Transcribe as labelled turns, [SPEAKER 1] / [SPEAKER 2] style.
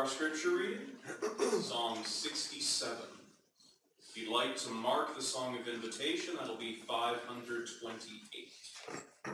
[SPEAKER 1] our scripture reading, Psalm 67. If you'd like to mark the song of invitation, that'll be 528.